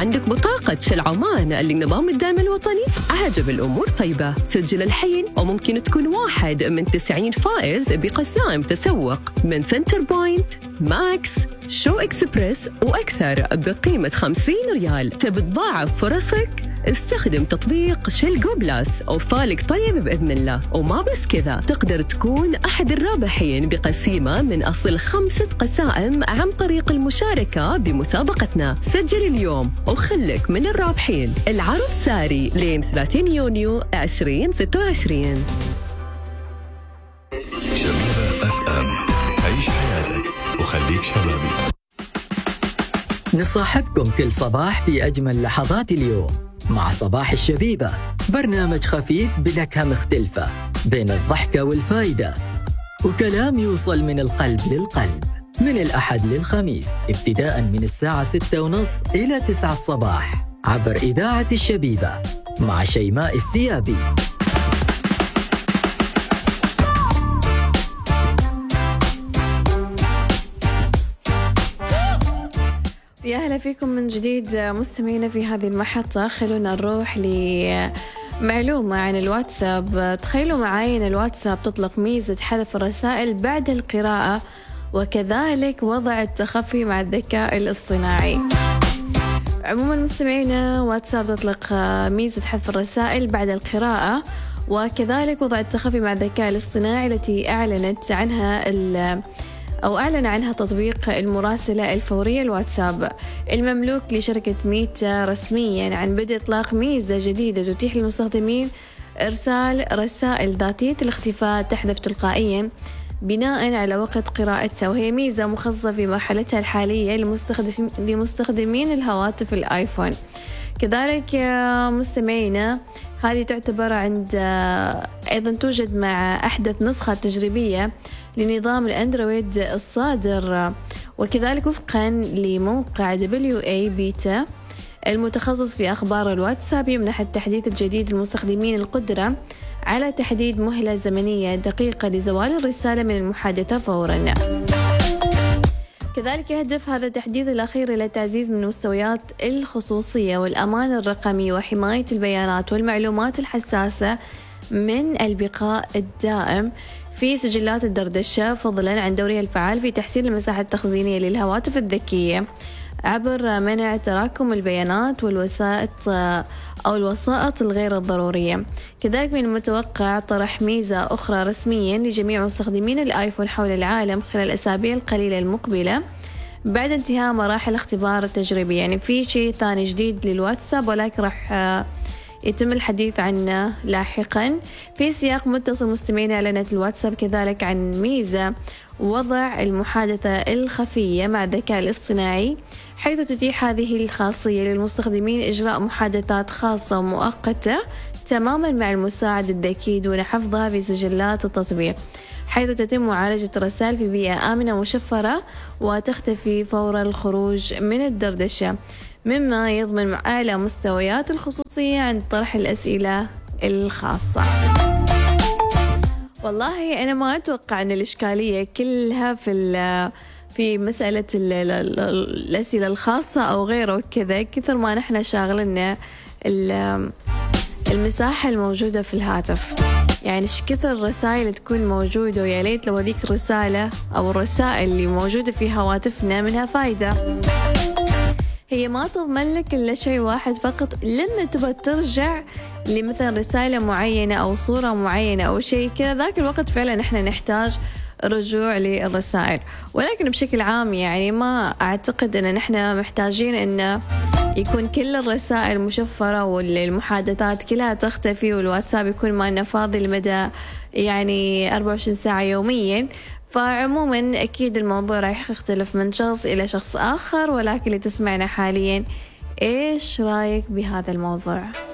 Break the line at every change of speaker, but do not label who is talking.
عندك بطاقة شل عمان لنظام الدعم الوطني؟ عجب الأمور طيبة، سجل الحين وممكن تكون واحد من 90 فائز بقسائم تسوق من سنتر بوينت، ماكس، شو إكسبرس وأكثر بقيمة 50 ريال. تبي تضاعف فرصك؟ استخدم تطبيق شل جو بلاس وفالك طيب بإذن الله. وما بس كذا، تقدر تكون أحد الرابحين بقسيمة من أصل 5 قسائم عن طريق المشاركة بمسابقتنا. سجل اليوم وخلك من الرابحين. العرض ساري لين 30 يونيو 2026.
شبيبة اف ام، عيش حياتك وخليك شبابي.
نصاحبكم كل صباح في أجمل لحظات اليوم مع صباح الشبيبة، برنامج خفيف بنكهة مختلفة بين الضحكة والفايدة، وكلام يوصل من القلب للقلب، من الأحد للخميس ابتداء من الساعة 6:30 إلى 9 الصباح عبر إذاعة الشبيبة مع شيماء السيابي.
يا أهلا فيكم من جديد مستمعينا في هذه المحطة. خلونا نروح لمعلومة عن الواتساب. تخيلوا معاي أن الواتساب تطلق ميزة حذف الرسائل بعد القراءة، وكذلك وضع التخفي مع الذكاء الاصطناعي. عموما مستمعينا، واتساب تطلق ميزة حذف الرسائل بعد القراءة، وكذلك وضع التخفي مع الذكاء الاصطناعي التي أعلن عنها تطبيق المراسلة الفورية الواتساب المملوك لشركة ميتا رسميا عن بدء إطلاق ميزة جديدة تتيح للمستخدمين إرسال رسائل ذاتية الاختفاء تحذف تلقائيا بناء على وقت قراءتها، وهي ميزة مخصصة في مرحلتها الحالية لمستخدمين الهواتف الآيفون. كذلك مستمعينا، هذه تعتبر أيضا توجد مع أحدث نسخة تجريبية لنظام الأندرويد الصادر، وكذلك وفقا لموقع WA بيتا المتخصص في أخبار الواتساب، يمنح التحديث الجديد للمستخدمين القدرة على تحديد مهلة زمنية دقيقة لزوال الرسالة من المحادثة فورا. كذلك يهدف هذا التحديث الأخير إلى تعزيز من مستويات الخصوصية والأمان الرقمي وحماية البيانات والمعلومات الحساسة من البقاء الدائم في سجلات الدردشة، فضلا عن دورها الفعال في تحسين المساحة التخزينية للهواتف الذكية عبر منع تراكم البيانات الوسائط الغير الضرورية. كذلك من المتوقع طرح ميزة أخرى رسميا لجميع مستخدمين الآيفون حول العالم خلال الأسابيع القليلة المقبلة بعد انتهاء مراحل اختبار التجريبي. يعني في شيء ثاني جديد للواتساب، ولكن راح يتم الحديث عنه لاحقا. في سياق متصل مستمعين، أعلنت الواتساب كذلك عن ميزة وضع المحادثة الخفية مع الذكاء الاصطناعي، حيث تتيح هذه الخاصية للمستخدمين إجراء محادثات خاصة ومؤقتة تماما مع المساعد الذكي دون حفظها في سجلات التطبيق، حيث تتم معالجة الرسائل في بيئة آمنة مشفرة وتختفي فور الخروج من الدردشة، مما يضمن أعلى مستويات الخصوصية عند طرح الأسئلة الخاصة. والله أنا ما أتوقع أن الإشكالية كلها في مسألة الأسئلة الخاصة أو غيره وكذا، كثر ما نحن شاغلنا المساحة الموجودة في الهاتف. يعني كثر الرسائل تكون موجودة، ويا ليت لو هذيك الرسالة أو الرسائل اللي موجودة في هواتفنا منها فايدة. هي ما تضمن لك إلا شيء واحد فقط، لما تبغى ترجع لمثلا رسالة معينة أو صورة معينة أو شيء كذا، ذاك الوقت فعلا إحنا نحتاج رجوع للرسائل. ولكن بشكل عام يعني ما أعتقد أن نحن محتاجين أن يكون كل الرسائل مشفرة والمحادثات كلها تختفي والواتساب يكون معنا فاضي لمدى يعني 24 ساعة يوميا. فعموما أكيد الموضوع راح يختلف من شخص إلى شخص آخر، ولكن اللي تسمعنا حاليا إيش رأيك بهذا الموضوع؟